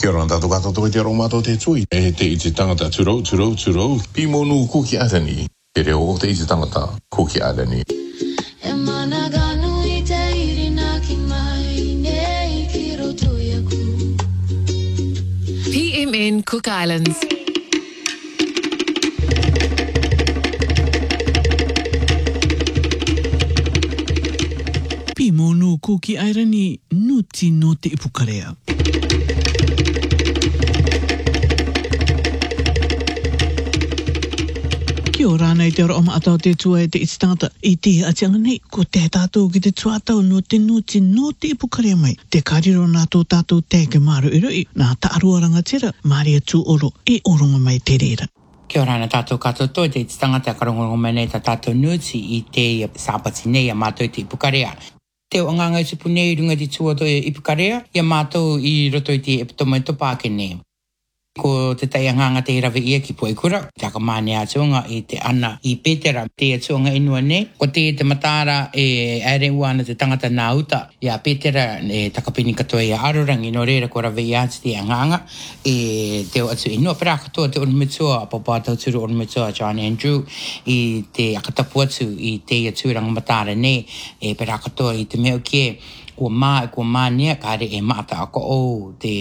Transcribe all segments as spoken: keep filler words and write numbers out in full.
Kia ora tātou katoa te aro mātou te tui. E te i te tangata turou, turou, turou. Pi monu kuki arani. Te reo o te i te tangata kuki arani. E mana ganu i te irina ki mai nei ki roto iaku. P M N Cook Islands. Pi monu kuki airani nuti no te ipukarea. Kia ora nei te ora o maatau te tua e te itstangata i te atianga nei ko te tātou ki te tuatau no te nuti no te ipukarea mai. Te kariro nā tō tātou te ke maru i rui nā taarua rangatira Maria tu oro e oronga mai te reira. Kia ora na tātou katoa toi te itstangata karongongo mai nei ta tātou nuti i te sāpati nei a mātou te ipukarea. Te o nganga i sipu nei runga di tuato e ipukarea ia mātou i roto i te epitoma i topāke nei. Ko te tai nganga te rawe ia ki Poikura, taka mane atunga i te ana i Petera, te atunga inua nei. Ko te te matara e aere uana te tangata nā uta, ia Petera e takapini katoa i Arorangi, no reira ko rawe ia te nganga, e te o atu inua pera katoa te onumitua, papatau turu onumitua John Andrew, i te akatapu atu i te aturanga matara nei, e pera katoa i te meo kie, kua mā e kua mā nea, kāre e mata ako o te...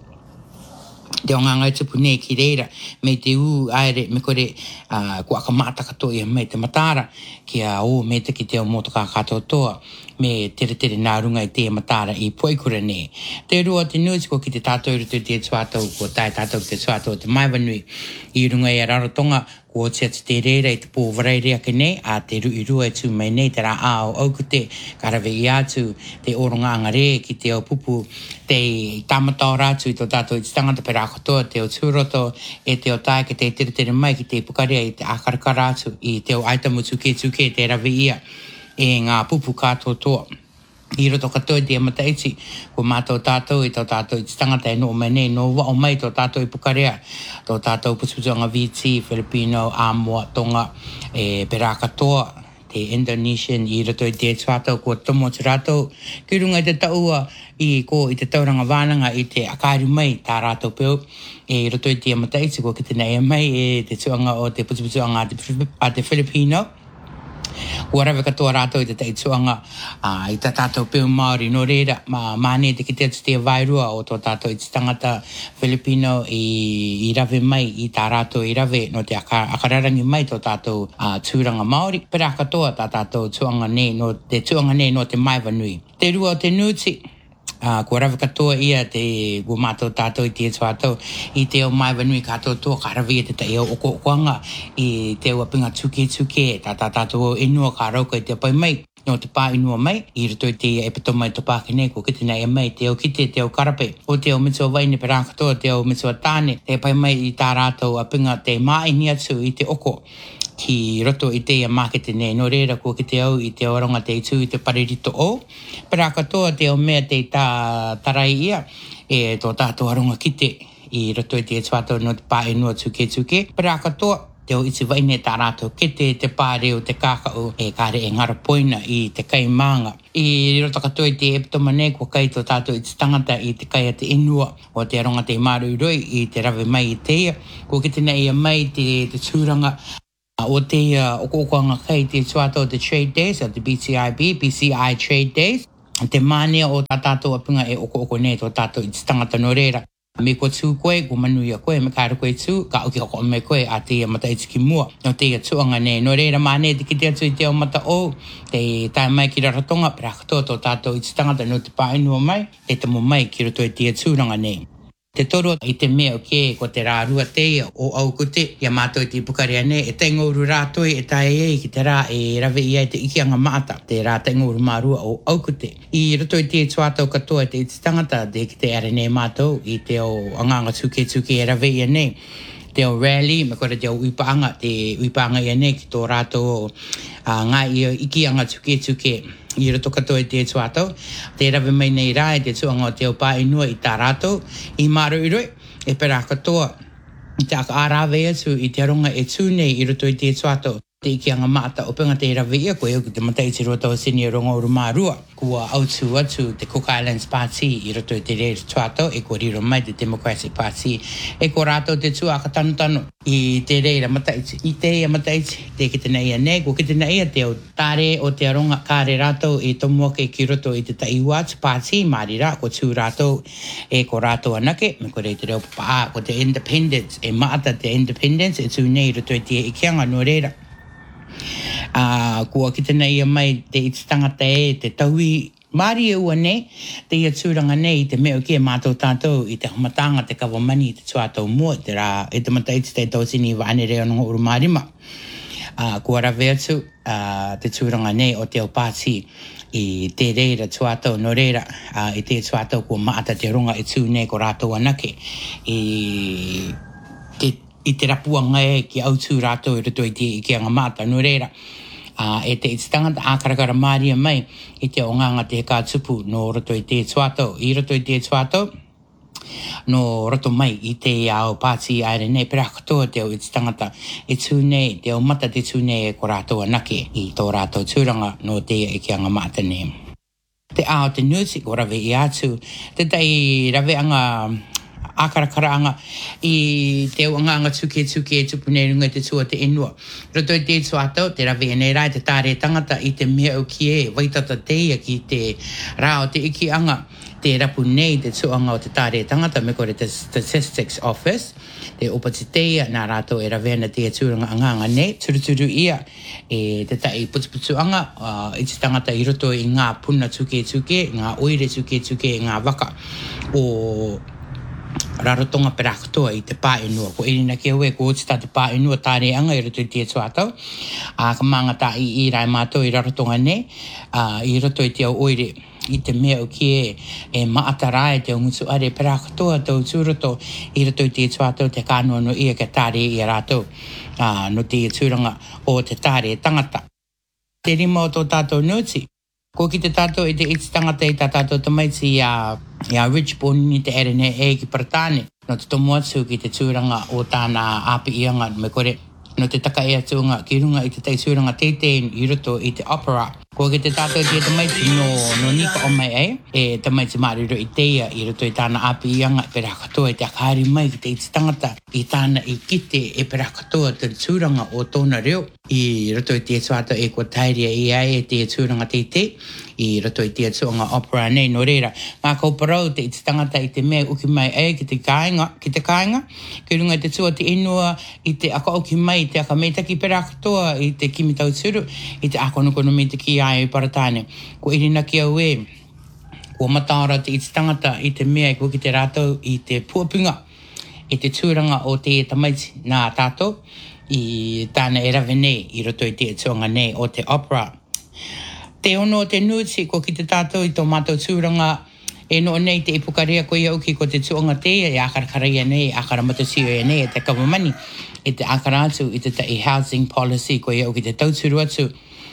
Te o nganga i tupu nei ki reira, me te u aere, me kore uh, kua ka mata katoa ia mei te matara, kia o me te ki te o motoka katoa toa, me tere tere nā runga i te matara i Poikura nei. Te rua te nuisi ko ki te tātou rutu te tuatau, ko tai tātou ki te tuatau te maiwanui, i runga i a rarotonga, ko te atu te reira i te pōwarai rea ke nei, a te rui rua i tū mai nei, te rā ao aukute, karawe i atu, te oronga anga re, ki te o pupu, te tamatau rātu i tō tātou i te tangata pera kotoa, te o tūroto, e te o tai ke te tere tere mai, ki te pukarea i te akaraka rātu, i te o aitamu tuke tuke, te rawe ia, e ngā pupu kātoa toa. I roto katoa te amataiti, ko mātou tātou i tō tātou i te tangata e no mai nei, no wao mai tō tātou i pukarea, tō tātou putuputuanga V T, Filipino, Amoa, Tonga, e pera katoa, te Indonesian, i roto i te tātou ko tomo te rātou, ki runga i te taua i ko i te tauranga wānanga i te akāri mai tā rātou peo, e roto i te amataiti, ko ki te nei mai e te tuanga o te putuputuanga a te Filipino, Ua rawe katoa rātou i te teituanga uh, i tā tātou pēu Māori no reira, ma māne te ki te atu te wairua o tō tātou i te tangata Filipino i, i rawe mai i tā rātou i rawe no te aka, akararangi mai tō tātou uh, tūranga Māori. Pera katoa tā tātou tuanga nei no te tuanga nei no te maiwanui. Te rua o te nuti, Uh, ko rawe katoa ia te ua mātou tātou i te tuatau i te o maiwanui katoa toa ka rawe i te te o oko okoanga i te ua pinga tuke tuke tā tā tātou inua ka rauka i te pai mai no te pā inua mai i rito i te epitoma i topāke nei ko kite nei mai te o kite te o karape o te o mitua waine pera katoa te o mitua tāne te pai mai i tā rātou a pinga te māini atu i te oko ki roto i te ia mākete nei, no reira ko ki te au i te oronga te itu i te paririto o. Pera katoa te o mea te tā tarai ia, e tō tātou aronga kite i roto i te tuatau no te pā inua tuke tuke. Pera katoa te o iti waine tā rātou kete te pāreo te kākau e kāre e ngara poina i te kai maanga. I roto katoa i te epitoma nei kua kai tō tātou i te tangata i te kai a te inua o te aronga te maru roi i te rawe mai i te ia. Ko ki te nei ia mai te, te tūranga o te uh, okoanga kai te tuatau te Trade Days, te B C I B, B C I Trade Days. Te mānea o tā tātou apinga e oko oko nei tō tātou i te tangata no reira. Me ko tū koe, ko manuia koe, me kāra koe tū, ka oki oko me koe a te mata iti ki mua. No te tuanga nei, no reira mānea te ki te atu i te o mata o, te tai mai ki raratonga, pera katoa tō tātou i te tangata no te pāinua mai, te tamo mai ki roto i te tūranga nei. Te toro i te mea o ke ko te rārua te o au kute, ia mātou i te ipukarea nei, e tengouru rātoi e tae e ki te rā e rawe ia i te ikianga maata, te rā tengouru mārua o au kute. I roto i te tuatau katoa te i te tangata, te ki te are nei mātou, i te o anganga tuke tuke e rawe ia nei. Te o rally, me kore te o uipaanga, te uipaanga ia nei ki tō rātou o uh, ngā i ikianga tuke tuke. I roto katoa i te tuatau, te rawe mai nei rā, te tuanga o te o pā inua i tā rātou, i māru i roi, e pera katoa, i te aka ārawe atu, i te aronga e tū nei i roto i te tuatau. te ki anga mata o penga te rawe ia koe o ki te matai te roto o sini rongo uru marua. Kua autu atu te Cook Islands Party i roto i te rei tuato e ko riro mai te Democratic Party. E ko rato te tua ka tanu tanu i te rei ra mataiti. I te ia mataiti te ki te nei a nei. Ko ki te nei a te o tare o te aronga kāre rato i tomua ke ki roto i te taiwa tu party maari ra ko tū rato e ko rato anake. Me ko rei te reo paa ko te independence e maata te independence e tū nei roto i te ikianga no reira. Uh, kua ki te nei mai te ititangata e te tauhi maari e ua nei, te ia tūranga nei te meo ki e mātou tātou i te humatanga te kawamani i te tuatau mua, te rā e te mataiti te tausini i waane reo nunga uru marima. Uh, kua rawe atu uh, te tūranga nei o te o pāti i te reira tuatau no reira, uh, i te tuatau kua maata te runga i tū nei ko rātou anake i te i te rapuanga e ki autu rātou i roto i te i ki anga mata no reira. Uh, e te ititangata ākarakara māria mai i te onganga te ka tupu no roto i te tuatau. I roto i te tuatau, no roto mai i te ao pāti aere nei pera katoa te o ititangata e tū nei, te o mata te tū nei e ko rātou anake i tō rātou tūranga no te i ki anga mata nei. Te ao te nuti ko rawe i atu, te tai rawe anga ākarakaraanga i te anga tuke tuke e tupu nei runga te tua te enua. Roto i te tuatau, te rawe e nei rai te tāre tangata i te mea o ki e waitata teia ki te rao te iki anga te rapu nei te tuanga o te tāre tangata me kore te Statistics Office. Te opati teia nā rātou e rawe na te tūranga anganga nei, turuturu ia e te tai putuputu anga uh, i te tangata i roto i ngā puna tuke tuke, ngā oire tuke tuke, ngā waka o rarotonga perakatoa i te pā enua. Ko irina ki aue, ko oti tā te pā enua tāre anga i roto i te tuatau. A ka manga tā i i rai mātou i rarotonga nei, uh, i roto i te au oire i te mea o ki e, e maatara e te ongutu are perakatoa tau tūroto i roto i te tuatau te kānoa no ia ke tāre i a rātou uh, no te tūranga o te tāre tangata. Te rima o tō tātou nuti. Ko ki te tātou i te ititangata i tā tātou tamaiti i a, i a Richborn ni te ere ne e ki Paratane. No te tomu atu ki te tūranga o tāna āpi ianga me kore. No te taka e atunga ki runga i te tei tūranga teitein i roto i te opera. Ko ki te tātou i te tamaiti no, no nika o mai e. E tamaiti mariro i teia i roto i tāna āpi ianga e pera katoa i te akari mai ki te ititangata i tāna i kite e pera katoa te tūranga o tōna reo. I roto i te tuata e kua tairia i ai e te tūranga teitei. I roto i te tuanga opera nei no reira. Ngā kauparau te i te tangata i te mea uki mai e ki te kāinga, ki te kāinga. Ki runga i te tua te inua i te aka uki mai, te aka meitaki pera katoa i te kimitau turu, i te aka nukono meitaki ai i Paratane. Ko irina ki au e, kua mataora te i te tangata i te mea i kua ki te rātou i te puapinga, i te tūranga o te tamaiti nā tātou, i tāna e rawe nei, i roto i te tuanga nei o te opera. Te ono o te nuti, ko ki te tātou i tō mātou tūranga, e no nei te ipukarea ko iau ki ko te tuanga te, e akarakaraia nei, akaramatosio e nei, e te kawamani, e te akara atu, i te tai housing policy ko iau ki te tauturu atu,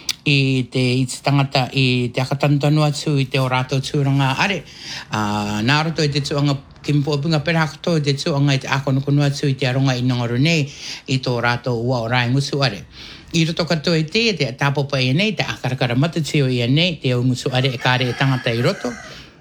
i te i te tangata, i te akatanutanu atu, i te o rātou tūranga are. Uh, nā roto i te tuanga kimpuapinga perakato, i te tuanga i te akonukunu atu, i te aronga i nongaru nei, i tō rātou ua o rai ngusu are. I roto katoa i te, te tāpopa i nei, te akarakara matatio i nei, te o ngusu are e kāre e tangata i roto.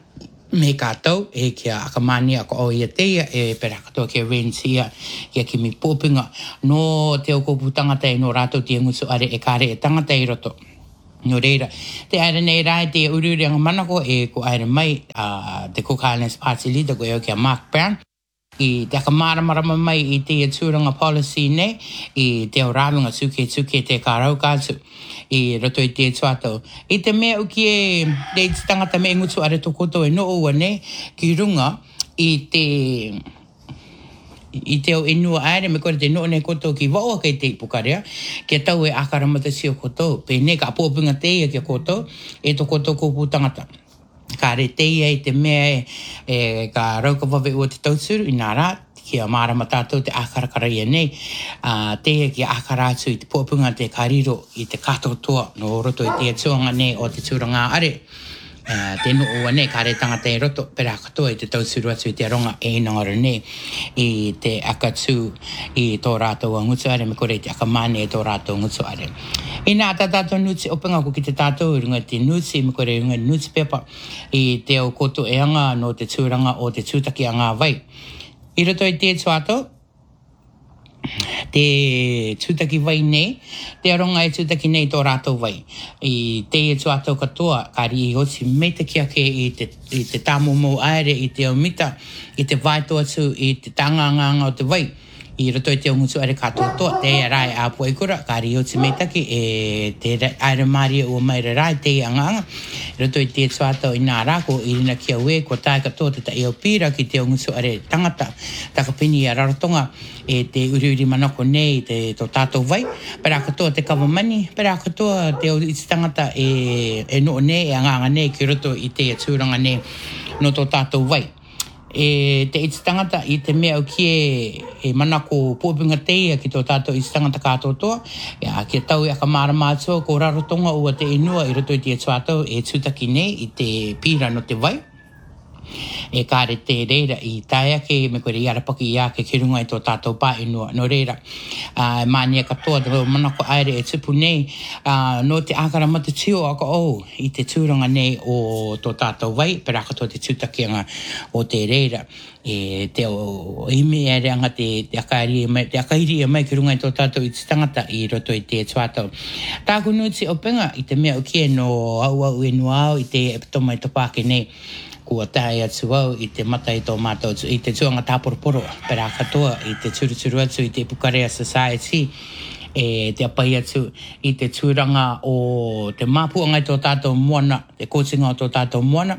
Me kātou, e kia akamani ako o ia teia, e pera katoa kia rentia, kia kimi pōpinga, no te o kōpu tangata e no rātou te ngusu are e kāre e tangata i roto. No reira, te aere nei rai te ururianga manako e ko aere mai uh, te Cook Islands Party Leader ko eo kia Mark Brown. I te akamaramarama mai i te tūranga policy nei, i te o rālunga tuke tuke te kārau kātu, i roto i te tuatau. I te mea uki e, te tangata me ngutu are to koto e no ua nei, ki runga, i te... I te o inua aere, me kore te no nei koto ki waua kei te ipukarea, kia tau e akaramata sio koto, pe ne ka pōpinga teia kia koto, e to koto kōpū tangata. Ka re teia i te mea e, e ka raukawawe ua te tauturu i nā rā, kia mārama tātou te akarakara ia nei, uh, teia kia akara atu i te pōpunga te kariro i te katotoa no roto i te tuanga nei o te tūranga are. tenu o ne kare tangata e roto pera katoa i te tausuru atu i te ronga e nangara ne i te akatu i tō rātou a ngutuare me kore te akamane e tō rātou ngutuare. I nā tā tātou nuti openga ko ki te tātou i runga te nuti me kore runga nuti pepa i te au koto e anga no te tūranga o te tūtaki a ngā vai. I roto i te tuato te tūtaki vai nei, te aronga e tūtaki nei tō rātou vai. I te e tuatou katoa, kari i hoti meita ki ake i te, i te tāmomo aere, i te omita, i te vaito atu, i te tanganganga o te vai. I roto i te ongutu are katoa, te rai a pua ikura, kari i hoti meitaki, e te aere maria ua maire rai, te anganga. I roto i te tuatou i nā rako, i rina ki a ue, kua tae katoa te ta i au pira ki te ongutu are tangata, takapini a rarotonga, e te uriuri manoko nei, te tō tātou vai, pera katoa te kawamani, pera katoa te o i te tangata e, e noo nei, e anganga nei, ki roto i te atūranga nei, no tō tātou vai. E te iti tangata i te mea au kie e manako pōpinga teia ki tō tātou iti tangata kātotoa. Ia, ki tau i aka māra mātua ko rarotonga ua te inua i roto i te tuatau e tūtaki nei i te pira no te vai. E kāre te reira i tae ake me koe i arapaki i ake ki runga i tō tātou pā inua no reira. Uh, Mānia katoa te manako aere e tupu nei uh, no te ākara mata tio aka o i te tūranga nei o tō tātou vai, pera katoa te tūtakianga o te reira. E te o ime e reanga te, te akairi e mai, te akairi e mai ki runga i tō tātou i te tangata i roto i te tuatau. Tāku nuti o penga i te mea o kie no au au e no au i te epitoma i topake nei. Kua tae atu au i te mata i tō mātou, i te tuanga tāporoporo, pera katoa i te turuturu atu i te Pukarea Society, e te apai atu i te tūranga o te māpuanga i tō tātou moana, te kōtinga o tō tātou moana,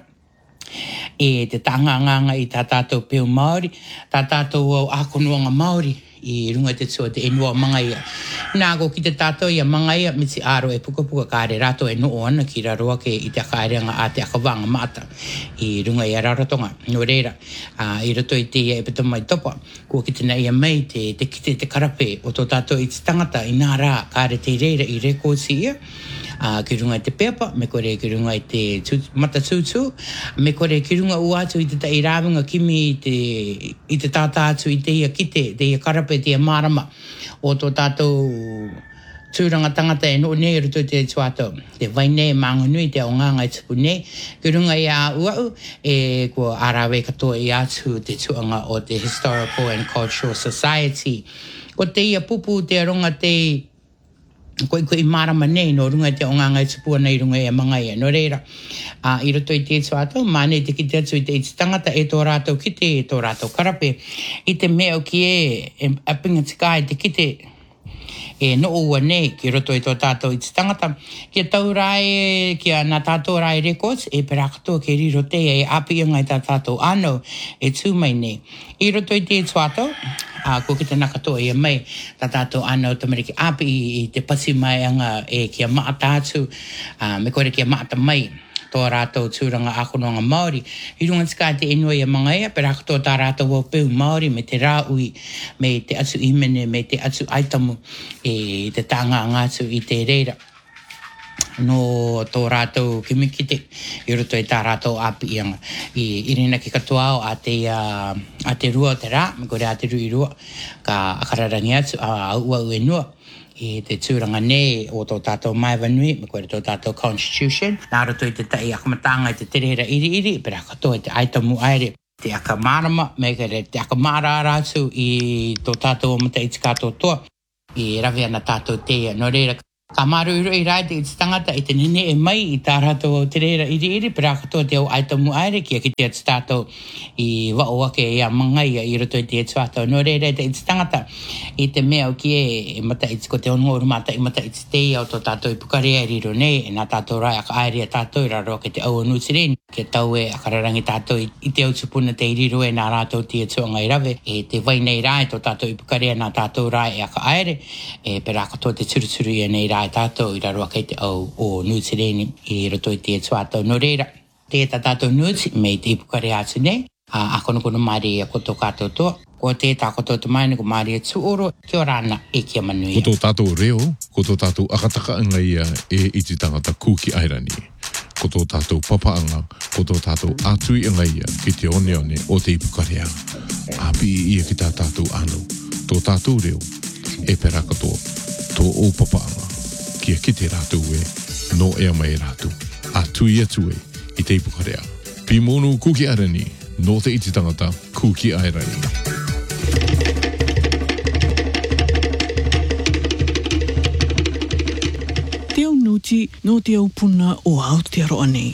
e te tanganganga i tā tātou peo Māori, tā tātou au ākonuanga Māori, i runga te tua te enua mangaia. Nā ko ki te tātou ia mangaia miti aro e puka puka kāre rato e noo ana ki raroa ke i te akaerenga a te akawanga mata i runga i a rarotonga. No reira, uh, i rato i te ia e petama i topa, kua ki te na ia mai te, te kite te karape o tō tātou i te tangata i nā rā kāre te reira i rekōsi ia. Uh, ki runga i te pepa, me kore ki runga i te tū, mata tūtū, me kore ki runga uatu i te tai rāwinga kimi i te, i te tātā atu i te ia kite, te ia karape, te ia marama o tō tātou tūranga tangata e no nei ruto te tuatau. Te vai nei mangunui te aonganga i tupu nei, ki runga i a uau, e kua arawe katoa i atu te tuanga o te Historical and Cultural Society. Ko te ia pupu te aronga te koe koe i marama nei no runga te onganga i tupua nei runga e mangaia. No reira, uh, i roto i te tuatau, mane te kite atu i te iti tangata e tō rātou kite, e tō rātou karape. I te mea o ki e, e apinga tika i te kite, e no ua nei ki roto i tō tātou i te tangata. Kia tau rai, kia nā tātou rai records, e pera katoa ke riro te e apianga i tā tātou anō e tūmai nei. I roto i te tuatau, Uh, ko ki te nakatoa i a mai, tā tātou anau tamariki api i, i te pasi mai anga e kia maata atu, uh, me kore kia maata mai, tō rātou tūranga akonoanga Māori. I runga tika te enua i a mangaia, pera katoa tā rātou wau peu Māori, me te rāui, me te atu imene, me te atu aitamu, e te tanga ngātu i te reira. No tō rātou kimikite, i roto i tā rātou api ianga. I, i rina ki katoa au a te, uh, a te rua o te rā, me kore a te rui rua, ka akararangi atu, a ua ue nua, i te tūranga nei o tō tātou maiwanui, me kore tō tātou Constitution. Nā roto i te tai akamatanga i te terera iri iri, pera katoa i te aitamu aere, te akamarama, me kore te akamara rātu i tō tātou o mata i te kātou toa, i rawe ana tātou teia. No reira, ka maru iro i rai te iti tangata i te nene e mai i tā rātou te reira iri iri, pera katoa te au aitamu aere, kia ki te atu tātou i wao ake i a mangaia i roto i te atu tātou. No reira te iti tangata i te mea o ki e mata iti ko te ongoru mata i mata iti te au tō tātou i Pukarea i riro nei, e nā tātou rai aka aere a tātou i raro ke te au anutireni, ke tau e akararangi tātou i, i te au tupuna te i riro e nā rātou te atu ngai rave, e te vai nei rai tō tātou i Pukarea nā tātou rai e aka aere, e pera katoa te turuturu i nei rai ai tātou i raro kei te au o Nutireni i roto i te tuatau. No reira, te ta tātou nuti me te ipukare atu nei, a akono kono maari a koto kātou toa. Ko te tā koto te maini ko maari a tuoro, kia rana e kia manui. Koto tātou reo, koto tātou akataka ngaia e iti tangata Kuki Airani. ko tō tātou papaanga, ko tō tātou ātui anga ia ki te one one o te ipukarea. Api ia ki tā tātou anu, tō tātou reo, e pera katoa, tō o papaanga, kia ki te rātou e, no ea mai rātou, ātui atu e i te ipukarea. Pimonu kuki arani, no te iti tangata, kuki airai. Te au nuti no te au puna o Aotearoa nei.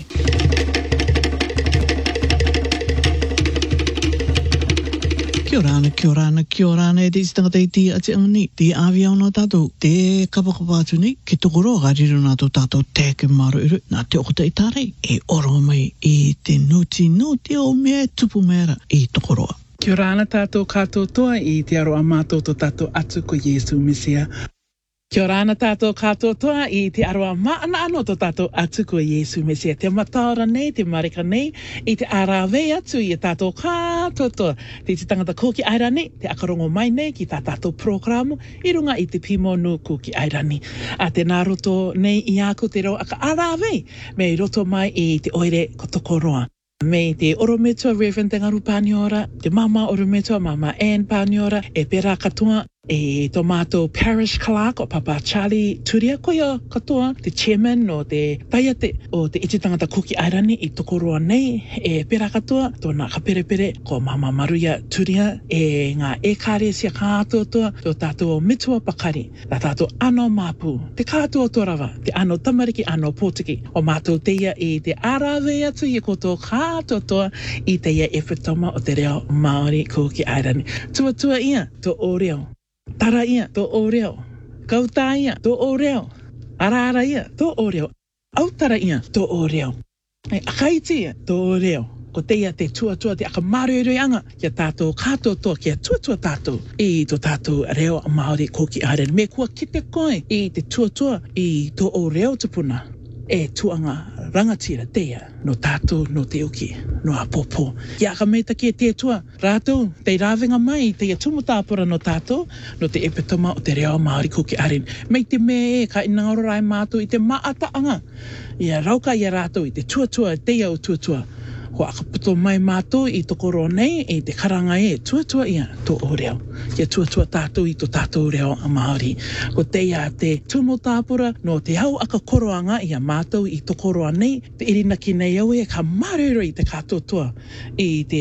Kia orana, kia orana, kia orana e te istangata i te ati anga nei. Te awia o nā tātou, te kapakapa atu nei, ke tokoro a riro nā tō tātou tēke maro iru, nā te okota i tārei, e oro mai i te nuti no te o mea tupu mera i tokoroa. Kia orana tātou kātou toa i te aroa mātou tō tātou atu ko Iesu Mesia. Kia orana tātou kātou toa i te aroa maana anō tō tātou atu ko Iesu Mesia. Te mataora nei, te marika nei, i te arawe atu i tātou kātou toa. Te te tangata kōki airani, te akarongo mai nei ki tā tātou programo, i runga i te pimonu kōki airani. A te nā roto nei i aku te reo aka arawe, me i roto mai i te oire kotokoroa. Me te orometua Reverend Tengaru Paniora, te mama orometua mama Anne Paniora, e pera katoa e tō mātou Parish Clerk o Papa Charlie Turia, koia katoa te chairman o te taiate o te iti tangata kuki airani i tokoroa nei, e pera katoa tōna kaperepere ko Mama Maruia Turia, e ngā e kāre sia kātua toa tō tātou o mitua pakari, tā tātou ano māpū, te kātua torawa, te ano tamariki, ano pōtiki, o mātou teia i te arawe atu i koto kātua toa i teia e whetoma o te reo Māori kuki airani. Tua tua ia, tō o reo. Tara ia, tō o reo. Kautā ia, tō o reo. Arara ia, tō o reo. Autara ia, tō o reo. E akaiti ia, tō o reo. Ko teia te tuatua te akamarioreanga kia tātou kātou toa kia tuatua tātou i tō tātou reo Māori kōki airani. Me kua kite koe i te tuatua i tō o reo tupuna. E tuanga rangatira teia no tātou no te uki, no a popo. Ia ka meita ki e te tua, rātou, te rāwenga mai, te ia tumutāpura no tātou, no te epetoma o te reo Māori kuki arin. Mei te me e ka inangarorai mātou i te maataanga. Ia rauka ia rātou i te tuatua, teia o tuatua. Ko akaputo mai mātou i tokoro nei, i te karanga e tuatua ia tō o reo. Ia tuatua tātou i tō tātou reo a Māori. Ko teia te tumutāpura no te hau aka koroanga ia mātou i tokoroa nei, te irina ki nei au e ka marero i te kātou toa i te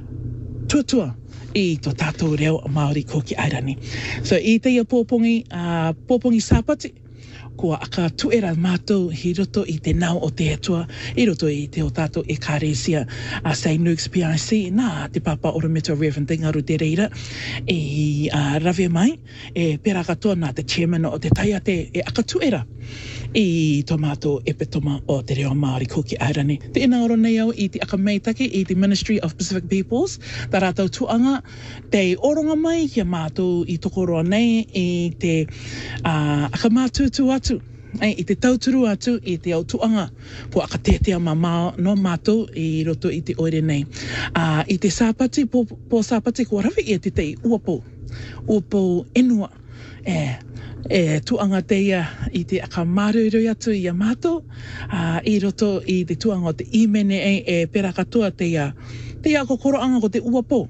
tuatua i tō tātou reo a Māori kōki airani. So i teia pōpongi, uh, pōpongi sāpati, kua aka tuera mātou hi roto i te nau o te atua, i roto i te o tātou e kāresia a Saint Luke's P I C, nā te papa orometua Reverend Tengaru te reira, e uh, rave mai, e pera katoa nā te chairman o te taiate e aka tuera i tō mātou epetoma o te reo Māori kōki airani. Te ina oro nei au i te aka meitaki i te Ministry of Pacific Peoples, tā rātou tuanga, te oronga mai kia mātou i tokoroa nei i te uh, aka mātutu atu. Ai, i te tauturu atu i te au tuanga po aka tetea ma mao no mātou i roto i te oire nei. Uh, I te sāpati, po, po sāpati kua rawi i te te uapo, uapo enua. E, e tuanga teia i te aka marurui atu i a mātou, uh, i roto i te tuanga o te imene e, e pera katoa teia, teia ako koroanga ko te uapo.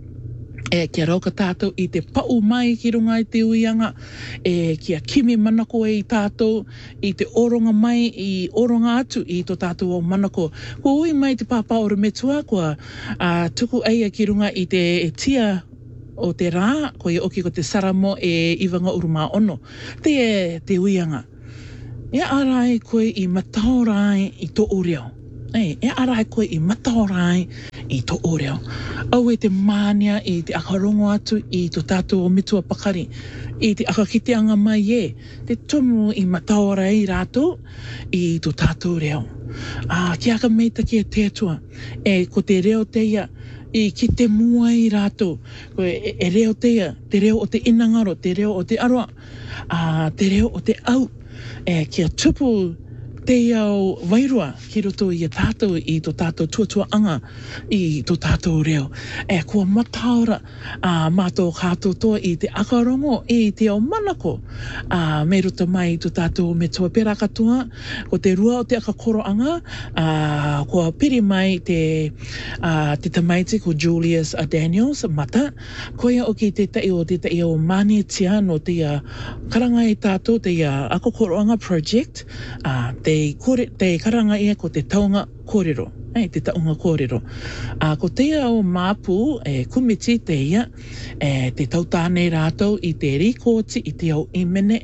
E kia rauka tātou i te pau mai ki runga i te uianga, e kia kimi manako e i tātou, i te oronga mai, i oronga atu i tō tātou o manako. Ko ui mai te pāpā o Rumetua, kua uh, tuku eia ki runga i te e tia o te rā, ko i oki ko te saramo e iwanga uruma ono. Te e te uianga. E arai koe i mataorai i tō oreo. E, e arai koe i mataorai i tō oreo. Au e te mānia i te akarongo atu i tō tātou o mitua pakari. I te akakiteanga mai e, te tumu i mataorai rātou i tō tātou reo. Ah, ki aka meita ki e te atua. E ko te reo teia, i ki te mua i rātou. Ko e, e reo teia, te reo o te inangaro, te reo o te aroa, uh, te reo o te au. E kia tupu te au wairua ki roto i a tātou i tō tātou tuatua anga i tō tātou reo. E kua mataora uh, mātou kātotoa i te akarongo i te au manako uh, me roto mai i tō tātou me toa pera katoa ko te rua o te akakoro anga uh, kua piri mai te uh, te tamaiti ko Julius uh, Daniels mata koia o ki te tai o te tai o mani tia no te uh, karanga i tātou te uh, akakoro anga project uh, te, kore, te karanga ia ko te taunga kōrero, eh, te taunga kōrero. Uh, ko te au māpū, e, kumiti te ia, e, te tautānei rātou i te rikōti i te au imene,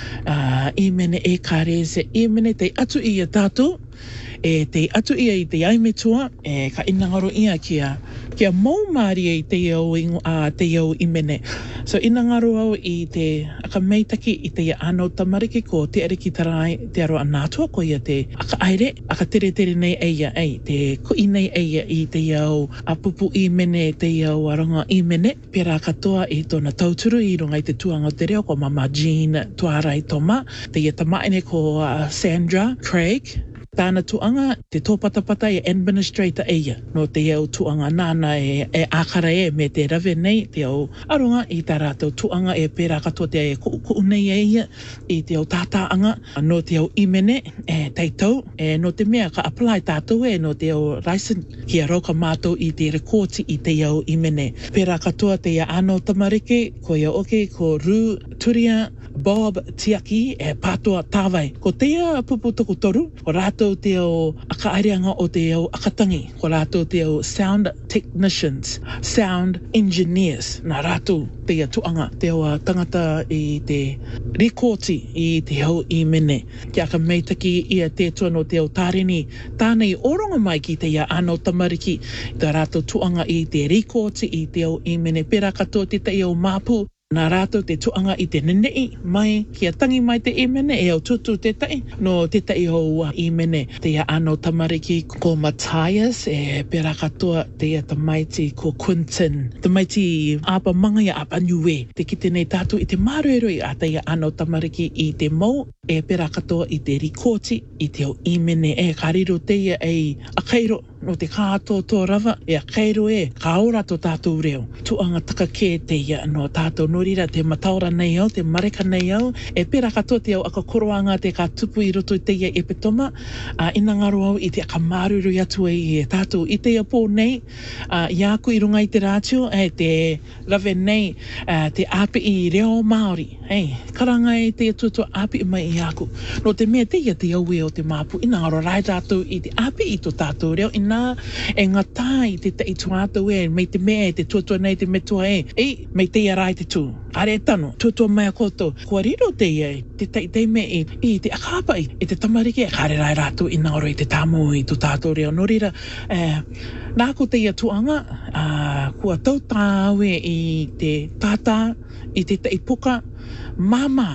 uh, imene e kārese, imene te atu i a tātou, e te atu ia i te aimetua, e ka inangaro ia kia, kia maumari i te au, uh, te au imene. So inangaro au i te aka meitaki i te anau tamariki ko te ariki tarai te aroa nātua ko ia te aka aere, aka tere tere nei eia, ei, te kui nei eia i te au apupu imene, te au aranga imene, pera katoa i tōna tauturu i runga i te tuanga o te reo ko Mama Jean Tuarai Toma, te ia tamaine ko uh, Sandra Craig, tāna tuanga te tōpatapata e administrator eia no te au tuanga nāna e, e ākara e me te rawe nei te au aronga i tā rātou tuanga e pērā katoa te e ku'u nei eia i te au tātāanga no te au imene e teitau e no te mea ka apply tātou e no te au license ki a rauka mātou i te rekoti i te au imene pērā katoa te ia anō tamariki ko ia oke ko Ru Turia Bob Tiaki e pātua tāwai. Ko te ia pupu toku toru, ko rātou te o akaareanga o te o akatangi, ko rātou te o sound technicians, sound engineers, nā rātou te ia tuanga, te o tangata i te rikoti i te au i mene. Kia ka meitaki ia te tua no te o tārini, tānei oronga mai ki te ia anō tamariki, te rātou tuanga i te rikoti i te au i mene, pera katoa te te o māpū, nā rātou te tuanga i te nenei mai kia tangi mai te imene e au tutu te tai no te tai o imene te ia anō tamariki ko Matthias e pera katoa te ia tamaiti ko Quinton tamaiti apa manga ia apa niue te kite nei tātou i te maruero i a te ia anō tamariki i te mau e pera katoa i te rikoti i te o imene e kariro te ia e a kairo no te kātō tō rava e a kairo e ka ora tō tātou reo tuanga taka kē te ia no tātou norira te mataora nei au, te mareka nei au, e pera katoa te au aka koroanga te ka tupu i roto i te ia e petoma, uh, inangaro au i te aka maruru i atu e tātou i te ia pō nei, uh, i aku i runga i te rātio, e te rave nei, uh, te api i reo Māori, hey, karanga e te tuatua api i mai i aku. No te mea te ia te au e o te māpu, inangaro rai tātou i te api i tō tātou reo, ina e ngatā i te te i tuātou e, mei te mea e te tuatua nei te metua e, ei, mei te ia rai te tū. Are tano, tuatua mai a koto. Kua riro te ia, te tai te me i, i te akapai, i te tamariki, e kare rai rātou i naoro i te tāmo i tu tātou reo. No rira, eh, nāko te ia tuanga, uh, kua tau tāwe i te tātā, i te tai puka, mama,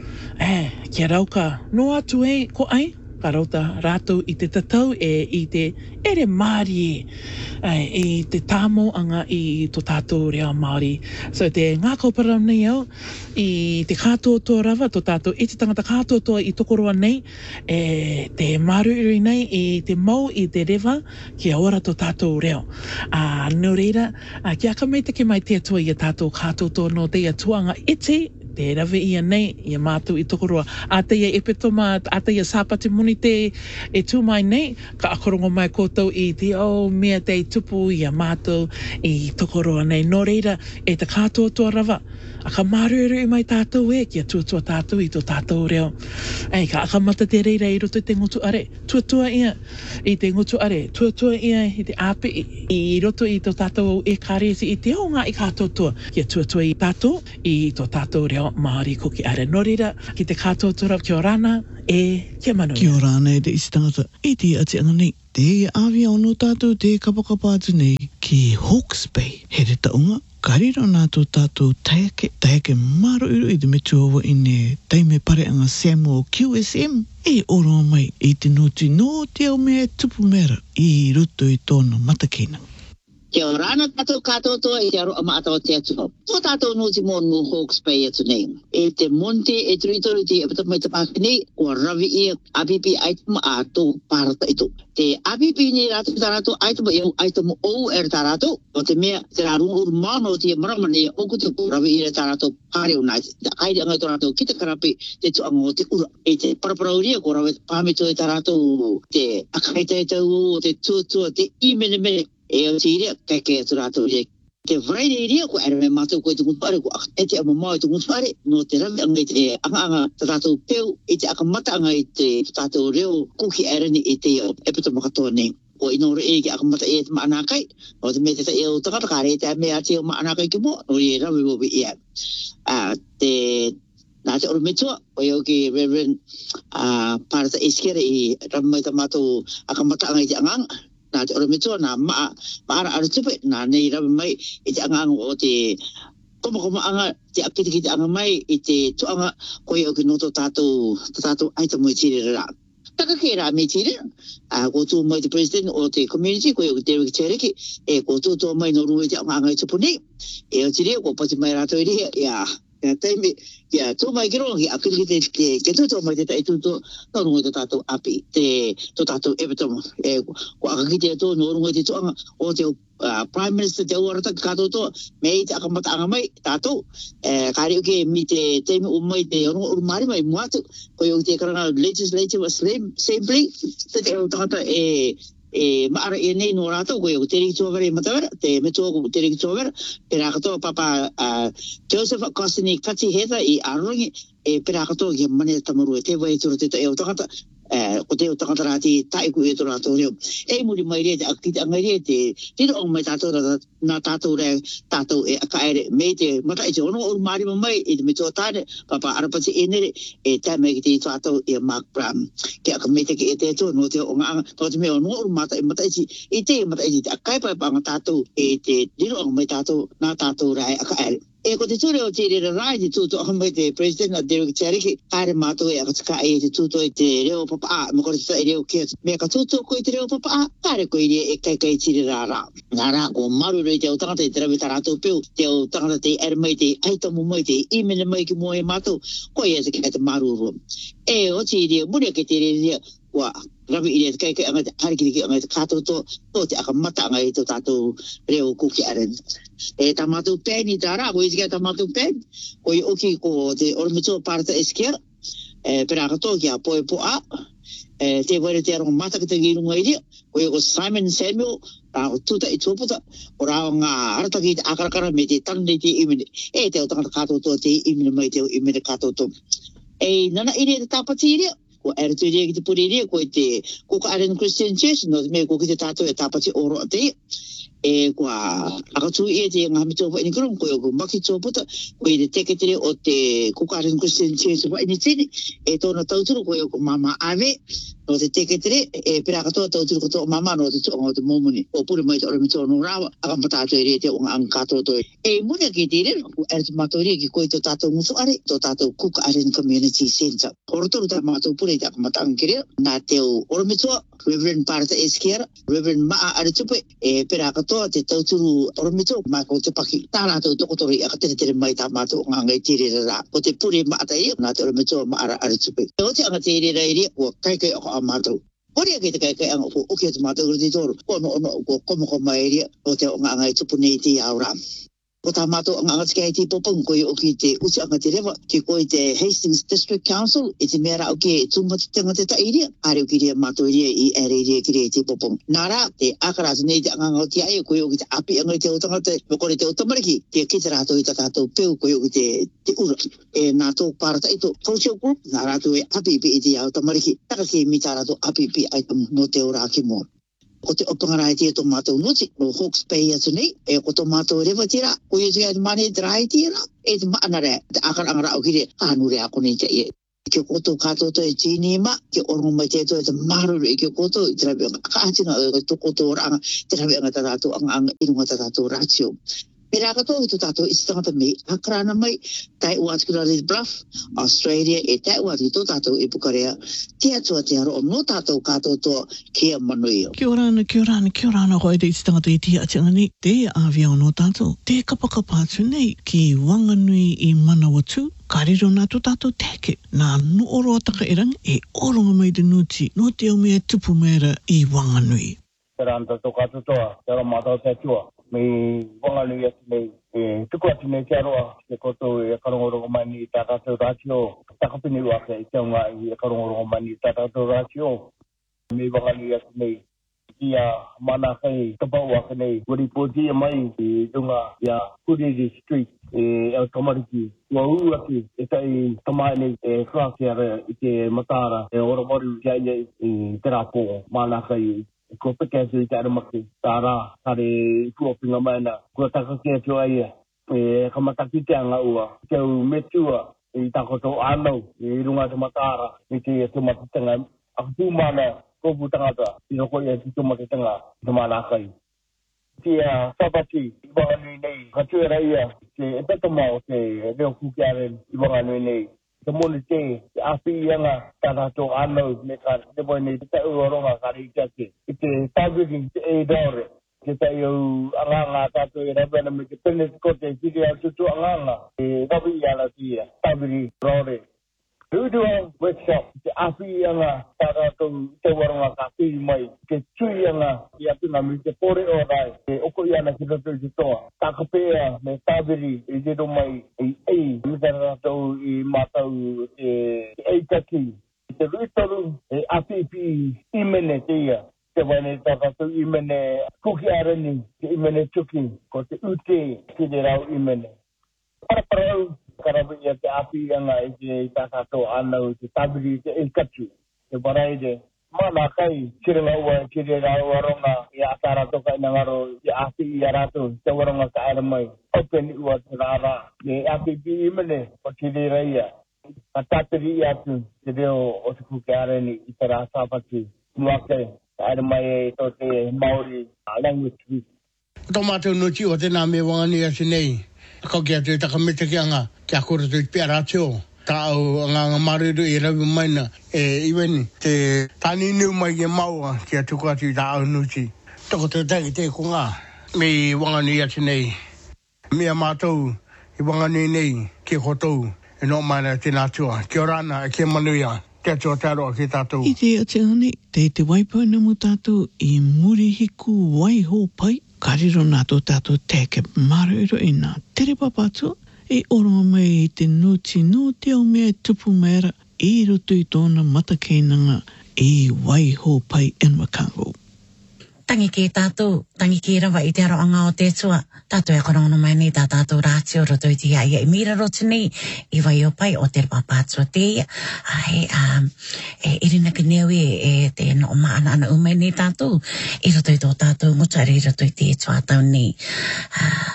eh, kia rauka, no atu e, ko ai, ka rauta rātou i te tatau e i te ere Māori e, i te tāmo anga i tō tātou reo Māori. So te ngā kaupara nei au i te kātoa tō rava tō tātou i te tangata kātoa tō i tokoroa nei e te maruri nei i te mau i te rewa ki a ora tō tātou reo. Uh, no reira, uh, kia ka meita ke mai te atua i a tātou kātoa tō no te atuanga iti te rawe ia nei, ia mātou i tokoroa. A te ia epetoma, a te ia sāpati muni te e tūmai nei, ka akorongo mai koutou i te o mea te tupu i a mātou i tokoroa nei. Nō reira, e te kātoa tua rawa. A ka maruru i mai tātou e, kia tuatua tātou i tō tātou reo. Ei, ka akamata te reira i roto i te ngutu are. Tuatua ia i te ngutu are. Tuatua ia i te api i, i roto i tō tātou e kāresi i te o ngā i kātoa tua. Kia tuatua i tātou i tō tātou reo Māori koki are. Norira, ki te kātoa tura kia rana e kia manu. Kia rana e te istata. I te ati anga nei. Te awia ono tātou te kapakapa atu nei ki Hawke's Bay. He re taunga. Kariro nā tō tātou taike, taike maro iro i te metuawa i ne taime pare anga Samuel Q S M e oro mai i te noti no te au mea tupu mera i roto i tōna matakina. Te orana tato kato to e te aro ama atao te atu. To tato no ti mon mo Hawke's Bay atu nei. E te monte e turitoro ti e pata mai te pakini o ravi i apipi aituma a to parata ito. Te apipi ni rato tarato aituma e aituma o er tarato. O te mea te raru ur mano ti e maramani o kutu ravi i tarato pare unai. Te aire angai tarato kita karapi te tu ango te ura. E te paraparauria ko ravi pame to e tarato te akaita e tau te tuatua te imene mene. E o tira kai ke turato ye te vraide ria ko era me mato ko te kupare ko e te ama te kupare no te rame angai te anga anga tato peu e te akamata angai te tato reo kuki era ni e te e pito makato ne o ino re e akamata e te mana kai o te me te e o taka kare te me ate o mana kai ki mo o ye rame bo bi ia a te na te ormetua o yo ki Reverend a parta iskere i rame te mato akamata angai te anga na te ora mitua na maa maara ara tupe na nei rawe mai i te angang o te koma koma anga te akiti ki te anga mai i te tuanga koe o ki noto tātou tātou aita mo i tiri rā. Taka ke rā me tiri a ko tu mai te president o te community koe o ki te riki tereki e ko tu tu mai no rui te anga anga i tupuni e o tiri ko pati mai rātou i ria ia ia teimi ia tu mai kiro ki akiti ki te ke tu tu mai te tai tu tu no rungo te tātou api te to tātou ebetom e ko akaki te to no rungo te tuanga o te Prime Minister te uarata kato to me i te akamata anga mai tātou e kari uke mi te teimi umai te rungo urumari mai muatu ko i te karanga Legislative Assembly te te o takata e e maara e nei no rātou koe o te riki tuawara e matawara, te metua ko te riki tuawara, e rā katoa papa uh, Joseph Kosini kati heta i arongi, e pera katoa ki mane tamaru e te vai tura te e o takata, uh, ko te o takata rā te taiku e to rātou reo. E muri mai rea te akita angai rea te tiro o mai tātou nā tātou rea tātou e akaere me te mata i te ono o marima mai i te metua tāne, papa arapati e nere, e tā mei ki te tātou e Mark Brown. Ke aka me te ki e te to, no te o ngā anga, no te mea o no o mata i mata iti i te mata iti a kai pai panga tātou e te diro ang mai tātou nā tātou rai aka ere. E ko te ture o te rera rai te tūto ang mai te president a Derek Cheriki kāre mātou e akataka e te tūto i te reo papa a mo kore te reo kia mea ka tūto ko i te reo papa a kāre ko i rea e kai kai tiri rā rā. Nā rā ko maru rei te o tangata i te rawi tarātou pio te o tangata te ere mai te aitamu mai te imene mai ki mua e mātou ko i e te kai te maru rua. E o te rea mure ke te rea wa rawi i rea kai kai anga te harikiri ki anga te kātou to to te akamata anga i to tātou reo kuki aren. E tamatu pen i tā rā, ko i tika tamatu pen, ko i oki ko te ormitua parata eskia, e pera katoa ki a poe po a, e te were te aronga mataka te girunga i ria, ko i ko Simon Samuel, rā o tuta i tōputa, o rā o ngā arataki te akarakara me te tanne te imene, e te o tangata kātou to te imene mai te o imene kātou to. E nana i ria te tāpati i ria, ko ere tu ria ki te puri ria, ko i te Kuka Island Christian Church, no te mea ko ki te tātou e tāpati oro a te ia, e kua akatu i e te ngahami tōpa ini kurung ko i o maki tōputa ko i te teketere o te Kuka Island Christian Church wa ini tini e tōna tauturu ko i o mama ave no te teketere e pera katoa tauturu ko tō mama no te tōnga o te momoni o puri mai te orami tōno rawa akampatato i re te o ngā angkato to e muna ki te re ko ere te matori ki ko i tō tātou musu are tō tātou Kuka Island Community Center horotoru tā mātou puri te akamatanga ki rea nā te o orami tō Reverend Parata Eskiara Reverend Maa Aritupe e pera katoa te tauturu oromito ma ko te paki tāna tau tokotori a tere tere mai tā mātou ngā ngai tere rā ko te puri maata ia nā te oromito ma ara aritupe e o te anga tere rā iria ko kai kai o a mātou Hori a kei te kai kai anga ko oki atu mātou kuru te tōru ko no ono ko komoko mai iria o te ngā ngai tupu nei te au rā ko tā mātou ngā ngā tiki ai te popong ko i oki te usi anga te rewa ki ko i te Hastings District Council i te mea rā o ke tūmati tanga te ta iria are oki ria mātou iria i ere iria ki rea te popong nā rā te akaratu nei te anga ngā ti ai ko i oki te api anga i te o tangata mo kore te o tamariki te ki te rātou i ta tātou peu ko i oki te te ura e nā tō pārata i tō social group nā rātou e api pi i te au tamariki taka ki mi tā rātou api pi ai no te ora ki mua ko te opangarai te tō mātou nuti no Hawke's Bay atu nei e ko tō mātou rewa tira ko i te mani drai tira e te maana rea te akaranga rao ki re kānu rea ko nei te ie ke koto kato to e tini ma ke orongo mai te to e te maruru e ke koto i te rabi anga kaatina e to koto oranga te rabi anga tatato anga anga irunga tatato ratio Pera ka tō i tō tātou i tangata me, hakarana mai, tai ua atu kura Red Bluff, Australia, e tai ua atu tō tātou i Pukarea, te atua te aro o no tātou kātou tō kia manui o. Kia ora ana, kia ora ana, kia ora ana koe te i tangata i tia atianga nei, te awia o no tātou, te kapakapa atu nei, ki Wanganui i Manawatu, kariro nā tō tātou teke, nā no oro ataka erang, e oronga mai te nuti, no te au mea tupu mera i Wanganui. Tera anta tō kātou toa, tera mātau te atua, me Wanganui atu nei, e tuku atu nei te aroa, te koto e karongorongo mai ni tā tātou rātio, takapini wake i te unga i karongorongo mai ni tā tātou rātio, me Wanganui atu nei, ia mana kai tapau wake nei, wari pōtia mai i dunga ia Kuriri Street, e au tamariki, ua uu atu, e tai tamai nei, e whaakeara i te matara, e oromoru kia ia i te rāpō, mana kai ko peke atu i te aramaki, tā rā, tare kuopinga maina, kua takake atu aia, e kamataki te anga ua, teu metua, i takoto anau, i runga te matara, i te tumatitanga, aku pūmana, kopu tangata, i roko i atu tumatitanga, te mana kai. Tia sabati, i Wanganui nei, katuera ia, te epetama o te reo kukiaren i Wanganui nei, te moni te, te api ianga, tāna tō anau, me ka te boi nei, te tai uaronga kare i take, i te tāwiri, te e dore, te tai au anganga tātou i rabena me te pene te kote, tiri au tutu anganga, e rabi i ala tia, tāwiri rore. Rudua workshop, te api ianga, tāna tō te uaronga ka piri mai, te tui ianga, i apina me te pore o rai, te oko iana ki roto i te toa, tākapea me tāwiri i te mai, i ei, me te ratou i mātau te eitaki, te ruitoru, e api pi imene te ia, te waine tātou imene kuki areni, te imene tuki, ko te ute ki te rau imene. Paraparau, karabu ia te api anga i te tātou anau, te tabiri te eikatu, te waraide. Mana kai, kirenga ua, kire rau aronga, i atara toka ina ngaro, i api i arato, te waronga ka aira mai. Open ua te rara, e api pi imene, o kire reia. A tātiri i atu, te reo o te kuki areni, i te rā sāpati, nuake, ka aira mai e tō te Māori language. Tō mātou nuti o tēnā me Wanganui atu nei. Kau kia te takamete ki anga, kia kore tu pia rātio, tā au anga mariru i rawi maina, e iweni, te tāni niu mai ke maua, kia tuku atu i tā au nuti. Toko te tagi te kunga, me Wanganui atu nei. Mea mātou i Wanganui nei, ki kotou, e no maina tēnā tua. Kia rana, kia manuia, kia tua tāroa ki tātou. I te atia nei, te te waipau na mu tātou i murihiku waiho pai, kariro nā tō tātou teke maruiro i nā tere papatu, e oronga mai i te nuti no te au mea tupu mera, i roto i tōna matakeinanga i waiho pai Enwakango. Tangi ki tātou, tangi ki rawa i te aroanga o te tua, tātou e korongono mai nei tā tātou rātio roto i te ia i mira roto nei, i wai o pai o te papātua te ia, ai, um, e irina ki neu e, e te no maana ana umai nei tātou, i roto i tō tātou ngutare i roto i te tua tau nei. Uh,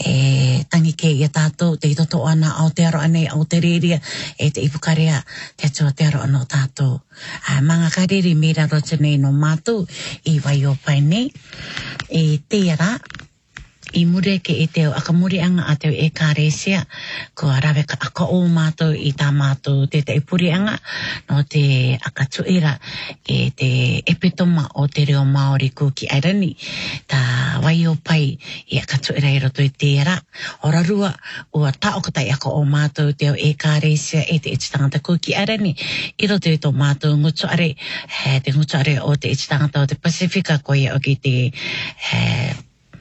e tangi ke i tātou, te i toto ana au te aroa nei, au te reria, e te ipukarea, te atua te aroa no tātou. Uh, manga kareri mira roto nei no mātou, i wai o pai nei, e te ara, i mure ke i teo akamurianga a teo e kāresia, ko rawe ka aka o mātou i tā mātou te te ipurianga, no te akatuira e te epitoma o te reo Māori kuki airani, tā wai o pai i akatuira i roto i te ara. Ora rua, ua tā okatai aka o mātou teo e kāresia e te ititangata kuki airani, i roto i tō mātou ngutuare, he, te ngutuare o te ititangata o te Pasifika, ko ia o ki te he,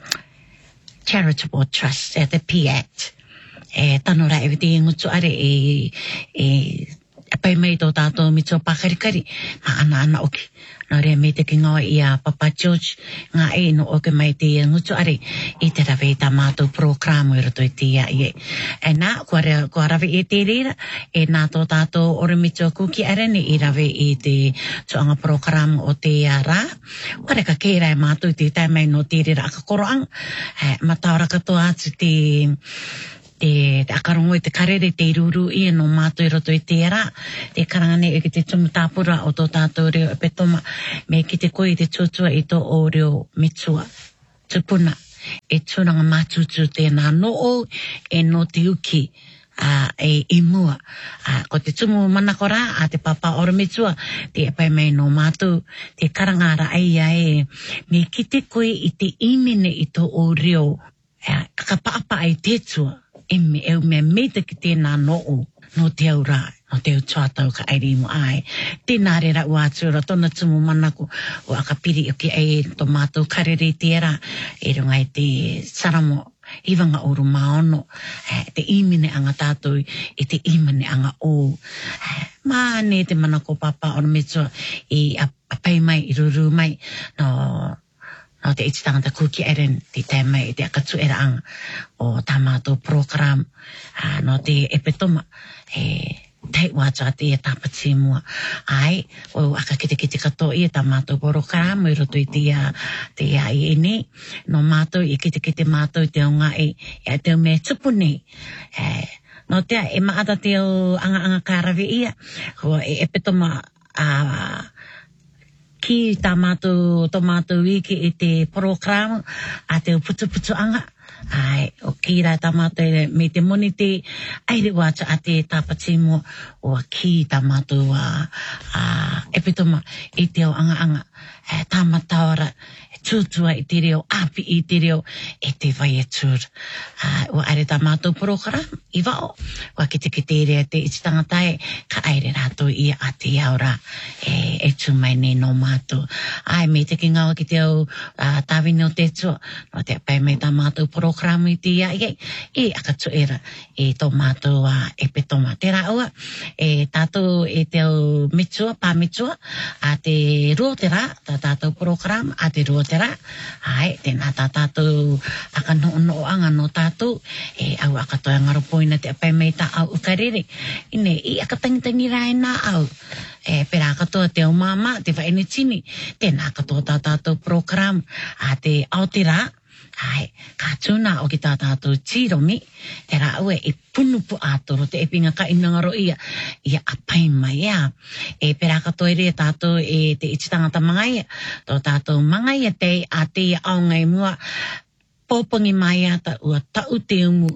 Charitable Trust, e te P A T. E tanora e te ngutuare e, e apai mai tō tātou mito pakarikari, ma ana ana oki. Nō rea me te ki ngawa i a Papa George, ngā e no oke mai te ngutuare, i te rawe i tā mātou programo i roto i te ia i e. E nā, kua, rea, kua rawe i te rira, e nā tō tātou ore mito kuki arene i rawe i te tuanga programo o te ia rā. Kua reka keira e mātou i te tai mai no te rira aka koroang, e, mataora katoa atu te... te akarongo i te karere, te iruru i no mātou i roto i te ara, te karangane i te tumutāpura o tō tātou reo e petoma, me ki te koe i te tuatua i tō o reo mitua, tupuna. e tūranga mātutu tēnā noo e no te uki a e i mua. A ko te tumu manakora a te papa oromitua te pai mai no mātou te karangara ai ai me kite koe i te imene i tō o rio kakapaapa ai tētua e me eu me meita ki tēnā noo no te aura, no te utuatau ka airi mo ai. Tēnā re ra ua atura, tona tumu manaku o akapiri o ki ai to mātou karere tēra e runga i te saramo iwanga oru maono, te imene anga tātou i te imene anga o. Mā ne te manako papa ono metua i apai mai, i ruru mai, no no te iti tangata kuki eren te tēmai i te akatu era anga o tā mātou program uh, no te epetoma e tei wātua te e tāpati mua. Ai, o aka kite kite kato i e tā mātou program i roto i te a te a i ene no mātou i kite kite mātou te o ngā e e te o me tupu nei. E, no te a e maata te o anga anga kārawe ia ho e epetoma a uh, ki tā mātou, tō mātou wiki i te program a te putu putu anga. Ai, o ki rai tā mātou me te moni te aere wāta a te tāpati mo o ki tā mātou a, a epitoma i te o anga anga. E, tā mataora e tūtua i te reo, api i te reo e te vai e tūr. O aere tā mātou program i wao. Wa ki te ki te rea te iti tangatai ka aere rātou i a te aura e, e tū mai ne no mātou. Ai, me te ki ngawa ki te au uh, tāwini o te tua, no te pai mai tā mātou program i te ia i e akatu era e tō mātou uh, e petoma. Te raua, e tātou e te au mitua, pā mitua, a te rua te rā, tā tātou program, a te rua te rā. Ai, tēnā tā tātou aka no no anga no tātou, e au akatoa ngaropoina te pai mai tā au ukarere. Ine, i aka tangitangi rai nā au. E pera katoa te o mama, te whaene tini, tēnā katoa tā tātou program, a te Aoteara, ai, ka tūna o ki tā tātou tīromi, te rā ue e punupu ātoro, te epinga ka inangaro ia, ia apai mai ia. E pera katoa ere tātou e te ititangata mangai, tō tātou mangai te a te aongai mua, pōpangi mai ata ua tau te umu,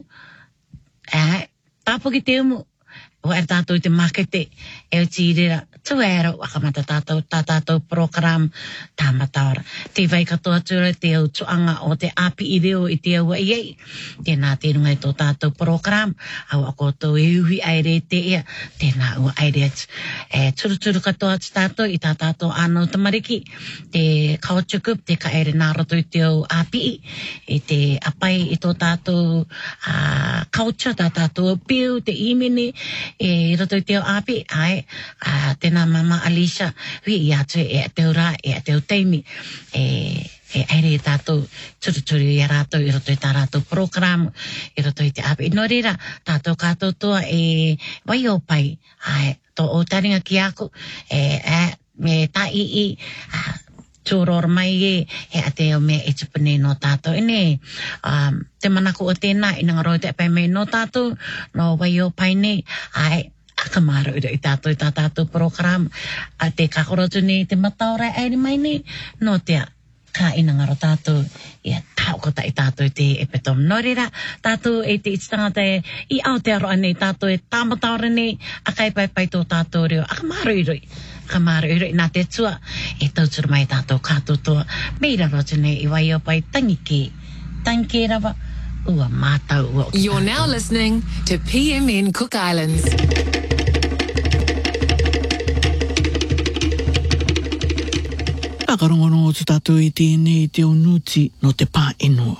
e, tāpoki te umu, o er tātou te makete, e o tīrera, tuera wakamata tātou, tā tātou program tāmataora. Te vai katoa tura te au tuanga o te api i reo i te au iei. Tēnā te runga i tō tātou program, au ako tō e uhi aere te ea, tēnā ua aere atu. E turu turu katoa atu tātou i tā tātou anau tamariki, te kaotukup, te ka aere nā roto i te au api i, i te apai i tō tātou uh, culture, tā tātou piu, te imene, e roto i te au api, ai, uh, tēnā mama Alicia, hui i atu e a teo rā, e a teo teimi, e, e aere i tātou turuturu i a rātou, i roto i tā rātou program, i roto i te api. No reira, tātou kātou toa e wai o pai, ai, tō o taringa ki aku, e, e, me tā i i, a, tūror mai e, e a teo me e tupune no tātou. Ine, um, te manako o tēnā, ina ngaro te pai me no tātou, no wai o pai ne, ai, akamaro i tātou i tā tātou program a te kakorotu ni te mataora aere mai ni no te ka ina ngaro tātou i a taukota i tātou i te epetom norira tātou e te ititangata e i Aotearoa nei tātou e tāmataora nei a kai pai pai tō tātou reo akamaro i roi akamaro i roi nā te tua e tauturu mai tātou kātou toa meira rotu nei i wai o pai tangike tangike rawa ua mātau ua You're now listening to P M N Cook Islands. Whakarongorongo tu tātou i tēnei te onuti no te pā enua.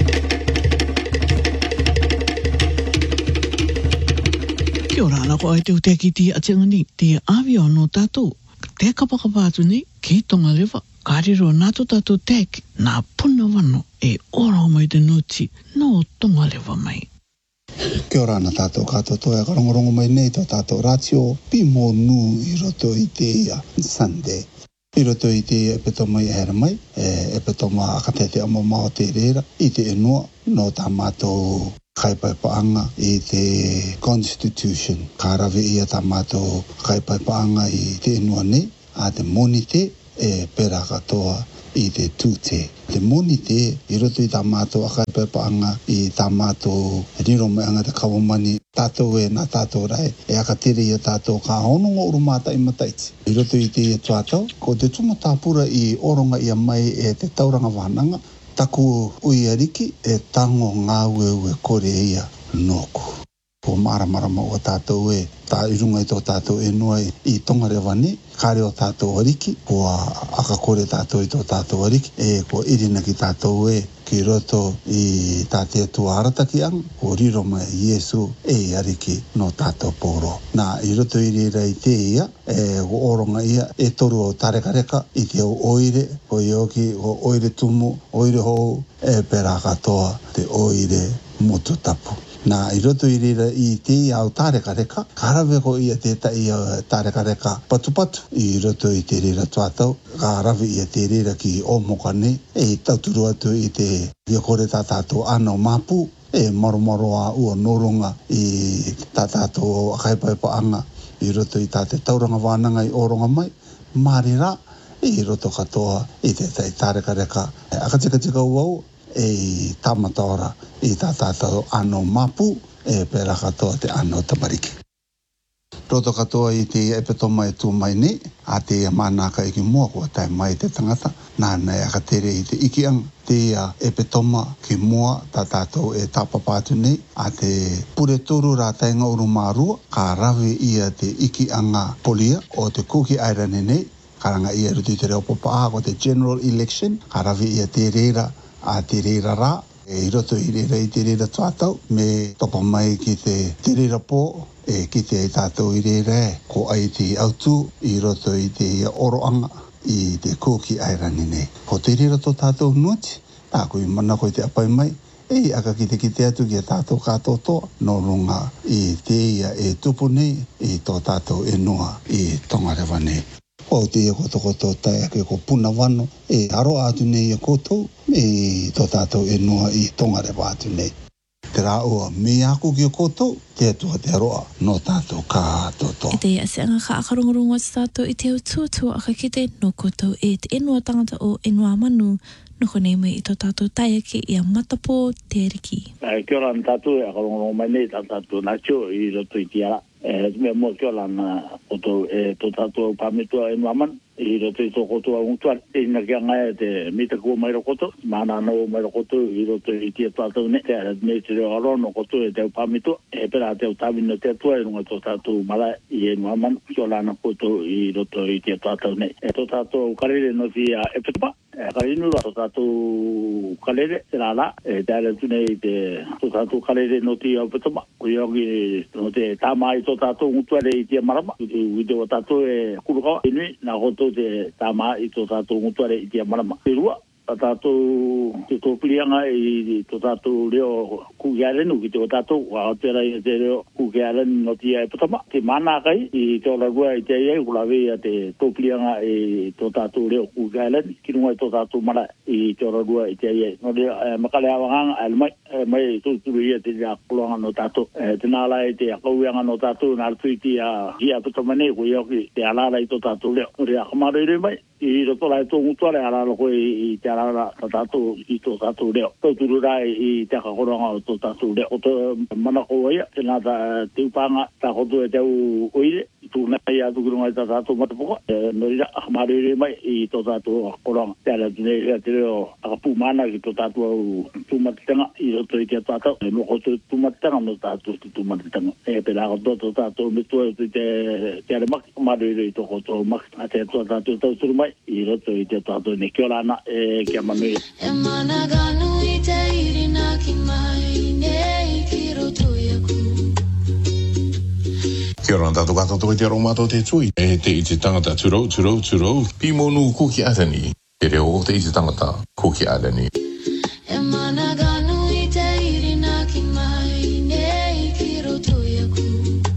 Kia ora ana ko ai te uteki ti a tiangani, te awia no tātou. Te kapakapātu nei, ki tonga lewa, kāriro nātu tātou teki, nā puna wano e ora mai te nuti, no tonga lewa mai. Kia ora ana tātou kātou toa karongorongo mai nei tō tātou ratio, pi mō nū i roto i te Sunday. I roto i te epetoma i hera mai, e epetoma akatete amo mao te reira, i te enua, no tā mātou kaipaipaanga i te Constitution. Ka rawe ia tā mātou kaipaipaanga i te enua nei, a te moni te, e pera katoa i te tūte. Te moni te, i roto i tā mātou akaipapaanga, i tā mātou riro me anga te kawamani, tātou e nā tātou rai, e aka tere i a tātou ka hononga uru mātai mataiti. I roto i te e tuatau, ko te tumu tāpura i oronga i a mai e te tauranga whananga, taku ui ariki e tango ngā ue kore ia nōku. Ko maramarama o tātou e, tā irunga i tō tātou e noa i tongare wani, kāre o tātou ariki, ko aka kore tātou i tō tātou ariki, e ko irina ki tātou e, ki roto i tāte atua arataki ang, ko riro mai Iesu e ariki no tātou pōro. Nā, i roto i rira i te ia, e ko oronga ia, e toru o tarekareka, i te o oire, ko i oki, o oire tumu, oire hou, e pera katoa te oire motu tapu. Nā, i roto i rira i te au tārekareka, karawe ko ia te ta i tārekareka patupatu. I roto i te rira tuatau, karawe ia te rira ki o mokane, e tauturu atu i te viakore tā tātou ano mapu, e maromaro a ua noronga i tā tātou akaipaepaanga, i roto i tā te tauranga wānanga i oronga mai, marira, i roto katoa i te tai tārekareka. Akatika uau, e tamataora i tā tātou ano mapu e pera katoa te ano tamariki. Roto katoa i te epetoma e tū mai ne, a te manaka iki mua kua tai mai te tangata, nāna e akatere i te ikiang, te epetoma ki mua tā tātou e tāpapātu nei, a te pure turu rā tainga uru mārua, ka rawe ia te ikianga polia o te kuki airane nei, karanga ia rutu i te reo popa ko te general election, ka rawe ia te reira a te reira rā, e roto i reira i te reira tuatau, me topa mai ki te te reira pō, e ki te tātou i reira e, ko ai te autu, i roto i te oroanga, i te kōki airani nei. Ko te reira tō tātou nuati, tā kui mana koe te apai mai, e aka ki te ki te atu ki a tātou kātou toa, no runga i te ia e tupu nei, i tō tātou e noa i tongarewa nei. O te ia koto koto tai ake ko puna wano, e aro atu nei a koto, e tō tātou e noa i tongarewa atu nei. Te rā ua me aku ki a koto, te atua te aroa no tātou kātoto. E te ia se anga ka akarongorunga te tātou i te au tuatua aka ki te no koto e te enua tangata o enua manu, noko nei mai i tō tātou tai ake i a matapo te riki. Kia ora na tātou e akarongorunga mai nei tā tātou nātio i roto i te ara. E me mo kia ora na koto e tō tātou pāmetua enua manu. I roto i tō koto a untua, e ina kia ngai te mita kua mai rokoto, mana no mai rokoto, i roto i tia tātou ne, te ara me te reo arono koto e teo pāmitua, e pera teo tāwina te atua, e runga tō tātou mara i e nuaman, kia lana koto i roto i tia tātou ne. E tō tātou karere no ti a epetapa, e karinu ra tō tātou karere, te rāra, e te ara tune i te tō tātou karere no ti a epetapa, ko iongi no te tāma i tō tātou untua re i tia marama, i te o tātou e kurukawa, e nui, nā koto te tāma i tō tātou ngutuare i tia marama. Te rua, tā tātou te tōpirianga i tō tātou reo kukiarenu ki te o tātou, wa atera i te reo kukiarenu no tia e patama. Te mana kai i te ora rua i te iei, kulawe i te tōpirianga i tō tātou reo kukiarenu, ki runga i tō tātou mara i te ora rua i te iei. No reo, makale awanganga, almai, mai tūturu i te rea kuloanga no tātou. Te nāla i te akauianga no tātou, nā ratu i te ia patamane, ko i oki te alala i tō tātou reo. No rea, kamaro i reo mai, i roto lai tō ngutuare alala koe i te alala tātou i tō tātou reo. Tō turu rai i te akakoronga o tō tātou reo. O tō manako ia, te nā te upanga, tā koto e te au oire, i tū nei a tukurunga i tā tātou matapoka. No rira, akamaro i reo mai i tō tātou akakoronga. Te ala tine rea te reo akapu mana ki tō tātou au tūmatitanga i roto i te tātou. E no koto tūmatitanga no tātou ki tūmatitanga. E pera koto tō tātou metua i te te are maki. Akamaro i reo i tō koto maki. A te tō tātou tauturu mai. I roto i te tātou ne kia rana e kia manui. E mana ganu i te irina ki mai nei ki roto i aku. Kia ora tātou kātou i te aromato te tui. E te i te tangata turou, turou, turou. Pi monu kuki arani. Te reo o te i te tangata kuki arani. E mana ganu i te irina ki mai nei ki roto i aku.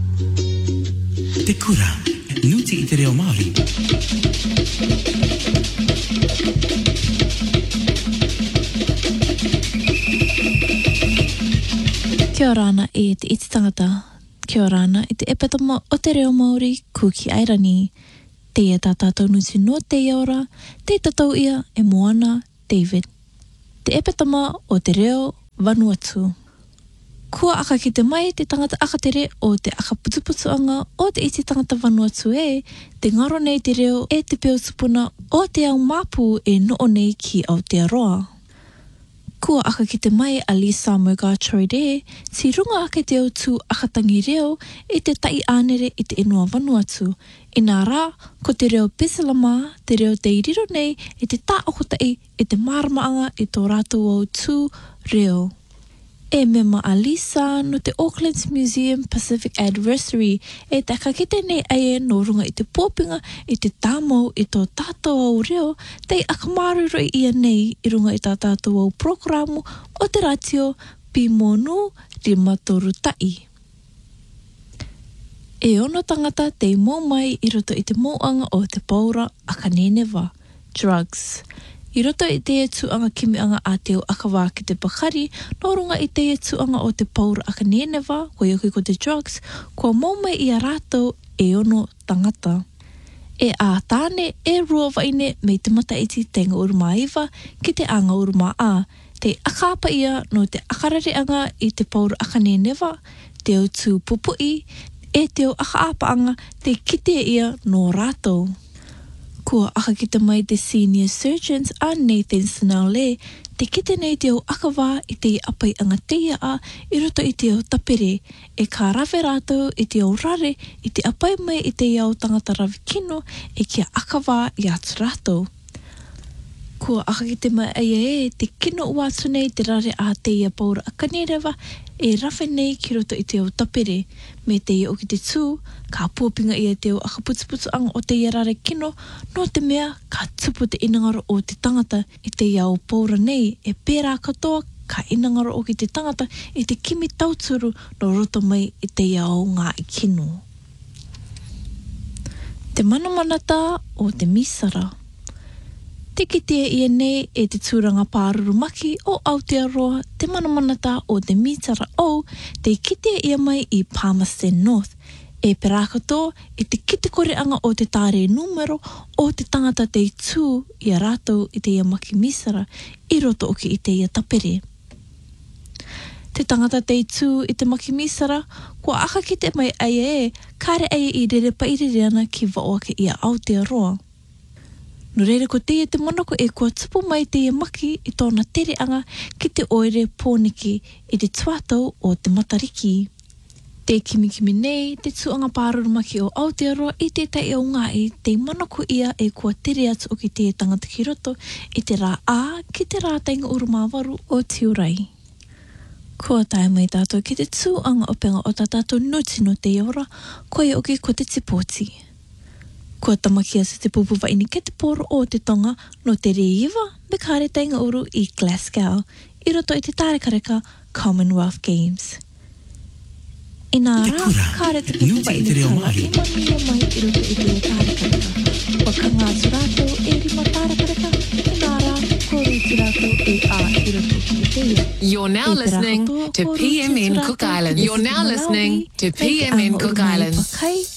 Te kura, nuti i te reo Māori. Kia ora ana e te iti tangata. Kia ora ana e te epatama o te reo Māori kuki airani. Te ia tā tātou nusi no te ora, te tatau ia e Moana David. Te epetama o te reo Vanuatu. Kua aka ki te mai te tangata akatere o te aka putuputuanga o te iti tangata Vanuatu e, te ngaro nei te reo e te peo tupuna o te au mapu e noo nei ki Aotearoa. Kua aka ki te mai a Lisa Murgatroyd, si runga ake te au tū akatangi reo e te tai ānere i te inua Vanuatu. I nā rā, ko te reo Pesalama, te reo te iriro nei e te tā okotai e te maramaanga i tō rātou au tū reo. E mema a Lisa no te Auckland Museum Pacific Adversary e te kakite nei aie no runga i te pōpinga i te tāmau i tō tātou au reo te akamaruroi ia nei i runga i tā tātou au programu o te ratio Pimonu Rimatoru Tai. E ono tangata te mō mai i roto i te mōanga o te paura akanenewa, drugs. I roto i te tuanga kimianga a teo akawā ki te pakari, no runga i te tuanga o te paura akanenewa, ko ioki ko te drugs, kua maumai i a rātou e ono tangata. E a tāne e rua waine mei te mata iti te nga uruma iwa ki te anga uruma a, te akapa ia no te akarareanga i te paura akanenewa, te o tū pupui, e te o akaapaanga te kite ia no rātou. Kua aka ki te mai te senior surgeons a Nathan Sinale, te kite nei te o akawā i te apai anga teia a i roto i te o tapere, e ka rawe rātou i te o rare i te apai mai i te iau tangata rawi kino e kia akawā i atu rātou. Kua aka ki te mai aia e te kino uatu nei te rare a teia paura akanerewa e rawe nei ki roto i te o tapere, me teia o ki te tū, ka pōpinga ia te o akaputuputu anga o teia rare kino, no te mea ka tupu te inangaro o te tangata i te iau paura nei e pērā katoa ka inangaro o ki te tangata i te kimi tauturu no roto mai i te iau ngā i kino. Te manamanata o te misara. Te kitea ia nei e te tūranga pāruru maki o Aotearoa, te manamanata o te mitara o, te kitea ia mai i Palmerston North. E perakoto e te kitikoreanga o te tāre numero o te tangata te tū i a rātou i te ia maki misara i roto oki i te ia tapere. Te tangata te tū i te maki misara, kua aka ki te mai aia e, kare aia i rere pairireana ki waoake i a Aotearoa. No reira ko teia te monoko e kua tupu mai teia maki i tōna tereanga ki te oere pōniki i te tuatau o te matariki. Te kimikimi nei, te tuanga pāruru maki o Aotearoa i te tai o ngai, te monoko ia e kua tere atu o ki teia tangata ki roto i te rā ā ki te rā tainga urumawaru o Tiurai. Kua tae mai tātou ki te tuanga o penga o tā tātou nuti no te ora, koe o ki ko te tipoti. Kua tamakia sa te pupu waini ke te poro o te tonga no te reiwa me kāre tainga uru i Glasgow i roto i te tārekareka Commonwealth Games. I nā rā, kāre te pupu waini tala i mangia mai i roto i te tārekareka. Waka ngātu rātou e rima tārekareka, i nā rā, kore i rātou e ā i roto i te ia. You're now listening to P M N Cook Islands. You're now listening to P M N Cook Islands.